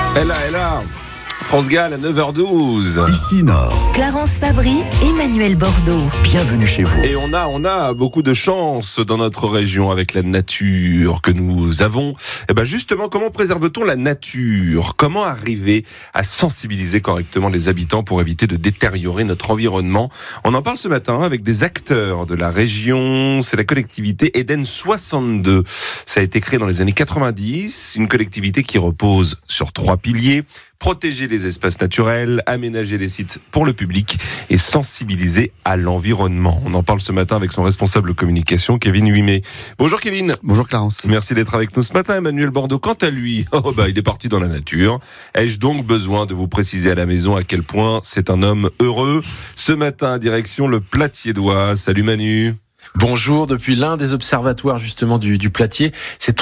Elle là. France Gall à 9h12. Ici Nord. Clarence Fabry, Emmanuel Bordeaux. Bienvenue chez vous. Et on a beaucoup de chance dans notre région avec la nature que nous avons. Et ben justement, comment préserve-t-on la nature ? Comment arriver à sensibiliser correctement les habitants pour éviter de détériorer notre environnement ? On en parle ce matin avec des acteurs de la région. C'est la collectivité Eden 62. Ça a été créé dans les années 90. Une collectivité qui repose sur 3 piliers. Protéger les espaces naturels, aménager les sites pour le public et sensibiliser à l'environnement. On en parle ce matin avec son responsable communication, Kevin Huimet. Bonjour Kevin. Bonjour Clarence. Merci d'être avec nous ce matin. Emmanuel Bordeaux, quant à lui, il est parti dans la nature. Ai-je donc besoin de vous préciser à la maison à quel point c'est un homme heureux ? Ce matin, direction le Platier-d'Oie. Salut Manu. Bonjour, depuis l'un des observatoires justement du Platier, c'est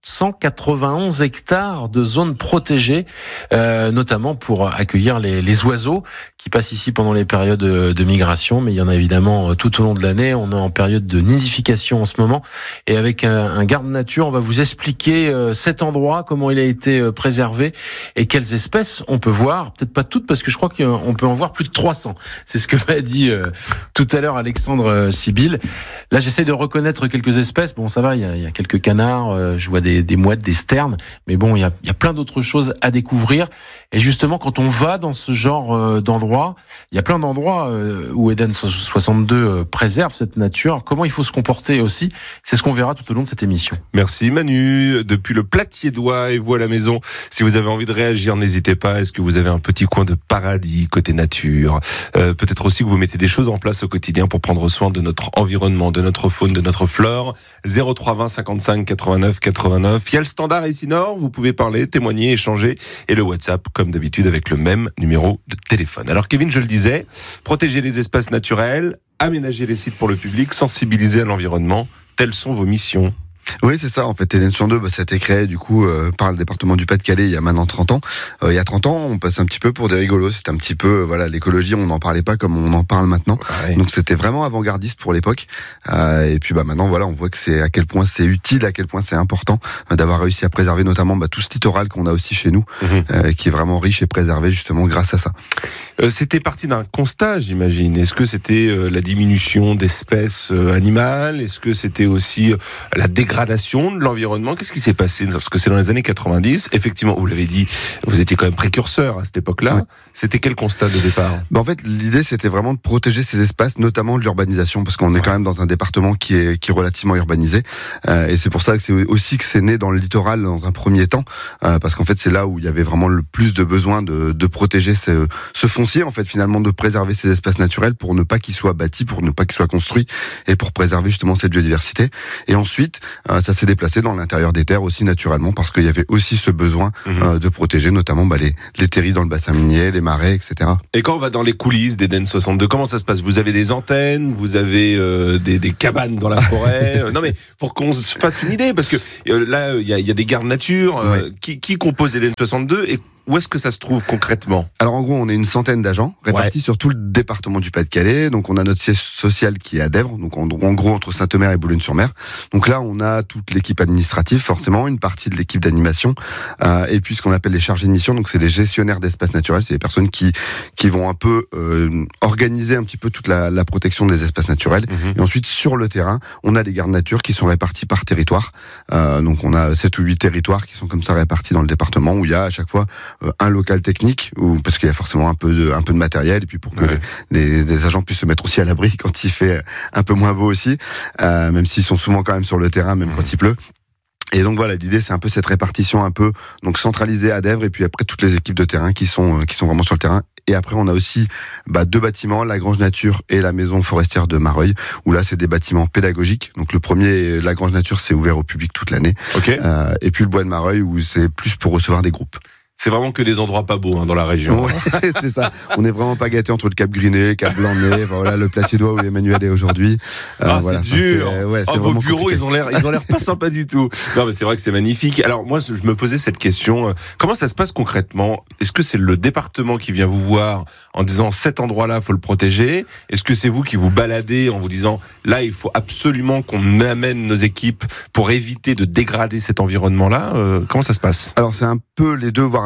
391 hectares de zones protégées, notamment pour accueillir les oiseaux qui passent ici pendant les périodes de migration, mais il y en a évidemment tout au long de l'année. On est en période de nidification en ce moment, et avec un garde nature, on va vous expliquer cet endroit, comment il a été préservé et quelles espèces on peut voir. Peut-être pas toutes, parce que je crois qu'on peut en voir plus de 300. C'est ce que m'a dit tout à l'heure Alexandre Sibyl. Là, j'essaie de reconnaître quelques espèces. Bon, ça va, il y a quelques canards, je vois des mouettes, des sternes, mais bon, il y a plein d'autres choses à découvrir. Et justement, quand on va dans ce genre d'endroit, il y a plein d'endroits où Eden 62 préserve cette nature. Comment il faut se comporter aussi, c'est ce qu'on verra tout au long de cette émission. Merci Manu, depuis le Platier-d'Oie, et vous à la maison, si vous avez envie de réagir, n'hésitez pas. Est-ce que vous avez un petit coin de paradis côté nature ? Peut-être aussi que vous mettez des choses en place au quotidien pour prendre soin de notre environnement, de notre faune, de notre flore. 03 20 55 89 89. Il y a le standard ici Nord, vous pouvez parler, témoigner, échanger, et le WhatsApp comme d'habitude avec le même numéro de téléphone. Alors Kevin, je le disais, protéger les espaces naturels, aménager les sites pour le public, sensibiliser à l'environnement, telles sont vos missions. Oui, c'est ça. En fait, Eden 62, ça a été créé du coup par le département du Pas-de-Calais il y a maintenant 30 ans. Il y a 30 ans, on passait un petit peu pour des rigolos. C'était un petit peu, l'écologie, on n'en parlait pas comme on en parle maintenant. Ouais. Donc c'était vraiment avant-gardiste pour l'époque. Et puis maintenant, on voit que c'est à quel point c'est utile, à quel point c'est important d'avoir réussi à préserver notamment tout ce littoral qu'on a aussi chez nous, qui est vraiment riche et préservé justement grâce à ça. C'était parti d'un constat, j'imagine. Est-ce que c'était la diminution d'espèces animales ? Est-ce que c'était aussi la dégradation de l'environnement ? Qu'est-ce qui s'est passé ? Parce que c'est dans les années 90. Effectivement, vous l'avez dit, vous étiez quand même précurseur à cette époque-là. Ouais. C'était quel constat de départ ? En fait, l'idée, c'était vraiment de protéger ces espaces, notamment de l'urbanisation, parce qu'on est quand même dans un département qui est relativement urbanisé. Et c'est pour ça que c'est né dans le littoral dans un premier temps, parce qu'en fait, c'est là où il y avait vraiment le plus de besoin de protéger ce foncier, en fait, finalement, de préserver ces espaces naturels pour ne pas qu'ils soient bâtis, pour ne pas qu'ils soient construits, et pour préserver justement cette biodiversité. Et ensuite, ça s'est déplacé dans l'intérieur des terres aussi naturellement, parce qu'il y avait aussi ce besoin de protéger notamment les terris dans le bassin minier, les marais, etc. Et quand on va dans les coulisses d'Eden 62, comment ça se passe ? Vous avez des antennes, vous avez des cabanes dans la forêt. Non mais pour qu'on se fasse une idée, parce que là il y a des gardes nature. Qui composent Eden 62 et où est-ce que ça se trouve concrètement ? Alors en gros, on est une centaine d'agents répartis sur tout le département du Pas-de-Calais. Donc on a notre siège social qui est à Dèvres, donc en gros entre Saint-Omer et Boulogne-sur-Mer. Donc là, on a toute l'équipe administrative, forcément, une partie de l'équipe d'animation, et puis ce qu'on appelle les chargés de mission. Donc c'est les gestionnaires d'espaces naturels, c'est les personnes qui vont un peu organiser un petit peu toute la protection des espaces naturels. Et ensuite sur le terrain, on a les gardes nature qui sont répartis par territoire. Donc on a 7 ou 8 territoires qui sont comme ça répartis dans le département, où il y a à chaque fois un local technique, parce qu'il y a forcément un peu de matériel, et puis pour que les agents puissent se mettre aussi à l'abri quand il fait un peu moins beau aussi, même s'ils sont souvent quand même sur le terrain, même quand il pleut. Et donc l'idée c'est un peu cette répartition un peu donc centralisée à Dèvres, et puis après toutes les équipes de terrain qui sont vraiment sur le terrain. Et après, on a aussi 2 bâtiments, la Grange Nature et la Maison Forestière de Mareuil, où là, c'est des bâtiments pédagogiques. Donc le premier, la Grange Nature, c'est ouvert au public toute l'année. Okay. Et puis le Bois de Mareuil, où c'est plus pour recevoir des groupes. C'est vraiment que des endroits pas beaux dans la région. Ouais, c'est ça. On n'est vraiment pas gâtés entre le Cap Griné, Cap Blanc-Nez, le Platier-d'Oie où Emmanuel est aujourd'hui. C'est dur. C'est vos bureaux, compliqué. ils ont l'air pas sympas du tout. Non, mais c'est vrai que c'est magnifique. Alors moi, je me posais cette question. Comment ça se passe concrètement ? Est-ce que c'est le département qui vient vous voir en disant cet endroit-là, faut le protéger ? Est-ce que c'est vous qui vous baladez en vous disant là, il faut absolument qu'on amène nos équipes pour éviter de dégrader cet environnement-là ? Comment ça se passe ? Alors c'est un peu les deux, voire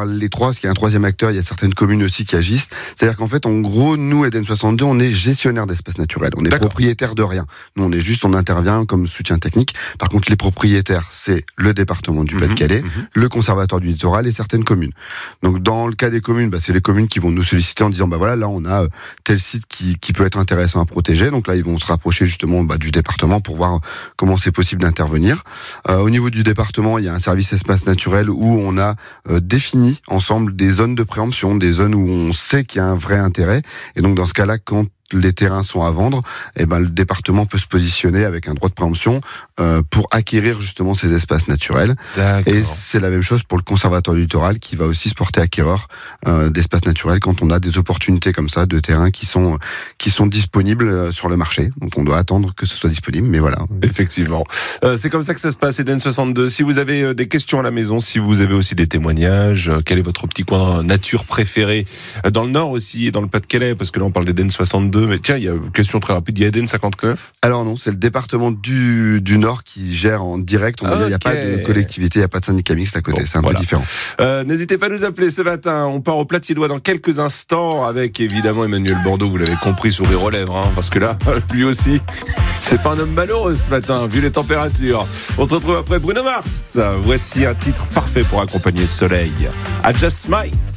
par les trois, parce qu'il y a un troisième acteur, il y a certaines communes aussi qui agissent. C'est-à-dire qu'en fait, en gros, nous, Eden 62, on est gestionnaire d'espaces naturels. On est propriétaire de rien. Nous, on intervient comme soutien technique. Par contre, les propriétaires, c'est le département du Pas-de-Calais, le conservatoire du littoral et certaines communes. Donc, dans le cas des communes, c'est les communes qui vont nous solliciter en disant, voilà, là, on a tel site qui peut être intéressant à protéger. Donc là, ils vont se rapprocher justement du département pour voir comment c'est possible d'intervenir. Au niveau du département, il y a un service espace naturel où on a défini ensemble des zones de préemption, des zones où on sait qu'il y a un vrai intérêt. Et donc, dans ce cas-là, quand les terrains sont à vendre, le département peut se positionner avec un droit de préemption pour acquérir justement ces espaces naturels. D'accord. Et c'est la même chose pour le conservatoire du littoral qui va aussi se porter acquéreur d'espaces naturels quand on a des opportunités comme ça de terrains qui sont disponibles sur le marché. Donc on doit attendre que ce soit disponible, mais voilà. Effectivement. C'est comme ça que ça se passe, Eden 62. Si vous avez des questions à la maison, si vous avez aussi des témoignages, quel est votre petit coin nature préféré dans le Nord aussi et dans le Pas-de-Calais, parce que là on parle d'Eden 62. Mais tiens, il y a une question très rapide. Il y a Eden 59 ? Alors non, c'est le département du Nord qui gère en direct. Il n'y a pas de collectivité, il n'y a pas de syndicat mixte à côté. C'est un peu différent. N'hésitez pas à nous appeler ce matin. On part au Platier-Doigt dans quelques instants avec évidemment Emmanuel Bordeaux. Vous l'avez compris, sourire aux lèvres, parce que là, lui aussi, c'est pas un homme malheureux ce matin, vu les températures. On se retrouve après Bruno Mars. Voici un titre parfait pour accompagner ce soleil. I Just Might.